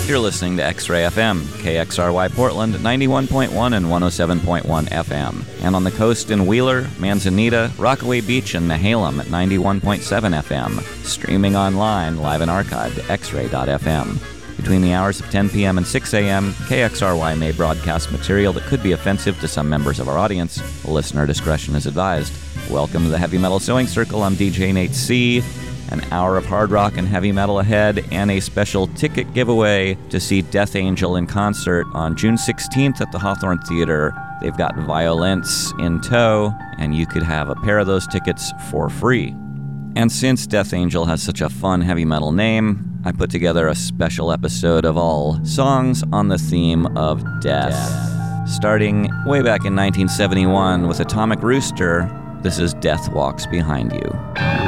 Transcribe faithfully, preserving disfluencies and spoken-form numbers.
You're listening to X-Ray F M, K X R Y Portland, ninety-one point one and one oh seven point one F M. And on the coast in Wheeler, Manzanita, Rockaway Beach, and Nehalem at ninety-one point seven F M. Streaming online, live and archived at x ray dot f m. Between the hours of ten p.m. and six a.m., K X R Y may broadcast material that could be offensive to some members of our audience. Listener discretion is advised. Welcome to the Heavy Metal Sewing Circle. I'm D J Nate C. An hour of hard rock and heavy metal ahead, and a special ticket giveaway to see Death Angel in concert on June sixteenth at the Hawthorne Theater. They've got Violence in tow, and you could have a pair of those tickets for free. And since Death Angel has such a fun heavy metal name, I put together a special episode of all songs on the theme of death. death. Starting way back in nineteen seventy-one with Atomic Rooster, this is Death Walks Behind You.